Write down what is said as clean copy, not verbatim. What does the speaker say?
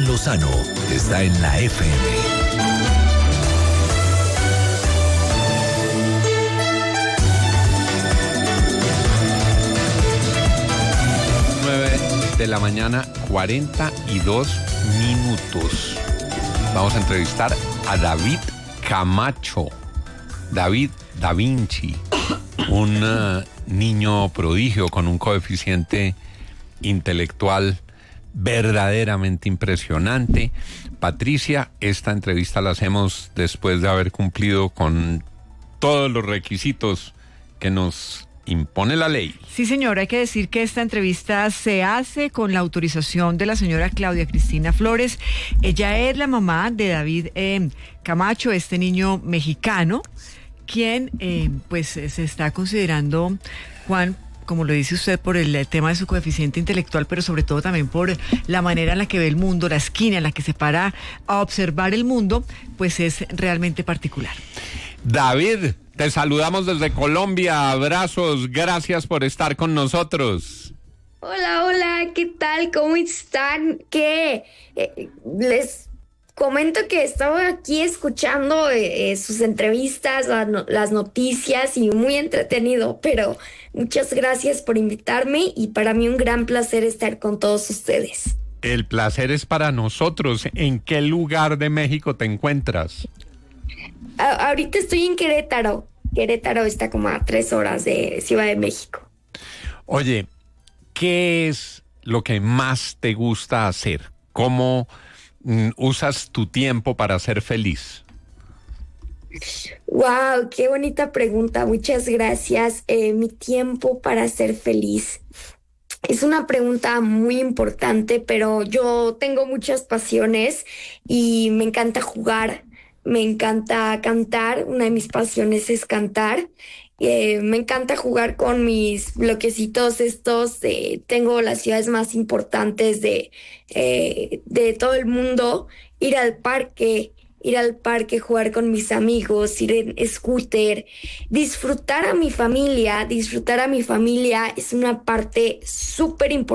Lozano está en la FM. 9:42 a.m. Vamos a entrevistar a David Camacho, David Da Vinci, un niño prodigio con un coeficiente intelectual verdaderamente impresionante. Patricia, esta entrevista la hacemos después de haber cumplido con todos los requisitos que nos impone la ley. Sí, señor, hay que decir que esta entrevista se hace con la autorización de la señora Claudia Cristina Flores. Ella es la mamá de David Camacho, este niño mexicano, quien pues se está considerando, Juan, como lo dice usted, por el tema de su coeficiente intelectual, pero sobre todo también por la manera en la que ve el mundo, la esquina en la que se para a observar el mundo, pues es realmente particular. David, te saludamos desde Colombia, abrazos, gracias por estar con nosotros. Hola, ¿qué tal? ¿Cómo están? Les comento que estaba aquí escuchando sus entrevistas, las noticias y muy entretenido, pero muchas gracias por invitarme y para mí un gran placer estar con todos ustedes. El placer es para nosotros. ¿En qué lugar de México te encuentras? Ahorita estoy en Querétaro. Querétaro está como a 3 horas de Ciudad de México. Oye, ¿qué es lo que más te gusta hacer? ¿Cómo usas tu tiempo para ser feliz? Wow, qué bonita pregunta. Muchas gracias. Mi tiempo para ser feliz. Es una pregunta muy importante, pero yo tengo muchas pasiones y me encanta jugar. Me encanta cantar, una de mis pasiones es cantar. Me encanta jugar con mis bloquecitos estos. Tengo las ciudades más importantes de todo el mundo. Ir al parque, jugar con mis amigos, ir en scooter, disfrutar a mi familia. Disfrutar a mi familia es una parte súper importante.